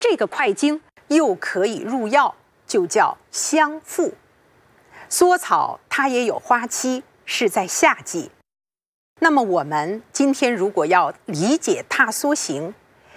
这个块茎又可以入药，就叫香附。缩草它也有花期，是在夏季。那么我们今天如果要理解踏梭行，